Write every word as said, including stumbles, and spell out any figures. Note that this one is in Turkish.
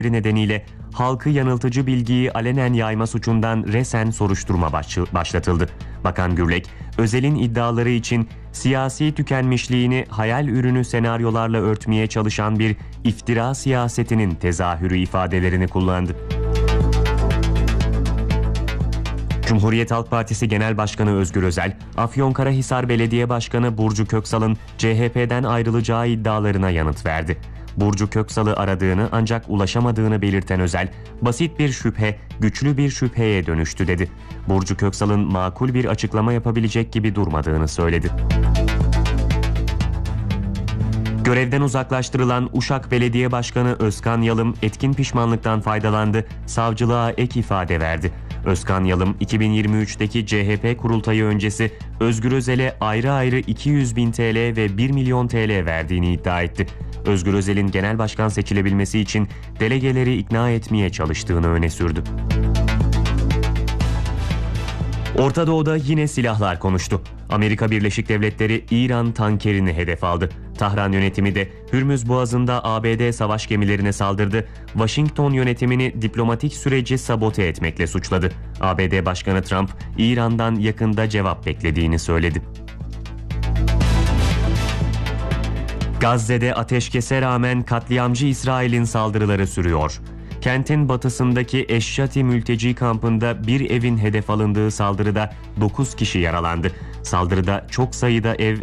nedeniyle halkı yanıltıcı bilgiyi alenen yayma suçundan resen soruşturma başlatıldı. Bakan Gürlek, Özel'in iddiaları için siyasi tükenmişliğini hayal ürünü senaryolarla örtmeye çalışan bir iftira siyasetinin tezahürü ifadelerini kullandı. Cumhuriyet Halk Partisi Genel Başkanı Özgür Özel, Afyonkarahisar Belediye Başkanı Burcu Köksal'ın C H P'den ayrılacağı iddialarına yanıt verdi. Burcu Köksal'ı aradığını ancak ulaşamadığını belirten Özel, basit bir şüphe, güçlü bir şüpheye dönüştü dedi. Burcu Köksal'ın makul bir açıklama yapabilecek gibi durmadığını söyledi. Görevden uzaklaştırılan Uşak Belediye Başkanı Özkan Yalım etkin pişmanlıktan faydalandı, savcılığa ek ifade verdi. Özkan Yalım, iki bin yirmi üçteki C H P kurultayı öncesi Özgür Özel'e ayrı ayrı iki yüz bin T L ve bir milyon T L verdiğini iddia etti. Özgür Özel'in genel başkan seçilebilmesi için delegeleri ikna etmeye çalıştığını öne sürdü. Orta Doğu'da yine silahlar konuştu. Amerika Birleşik Devletleri İran tankerini hedef aldı. Tahran yönetimi de Hürmüz Boğazı'nda A B D savaş gemilerine saldırdı. Washington yönetimini diplomatik süreci sabote etmekle suçladı. A B D Başkanı Trump, İran'dan yakında cevap beklediğini söyledi. Gazze'de ateşkese rağmen katliamcı İsrail'in saldırıları sürüyor. Kentin batısındaki Eşşati mülteci kampında bir evin hedef alındığı saldırıda dokuz kişi yaralandı. Saldırıda çok sayıda ev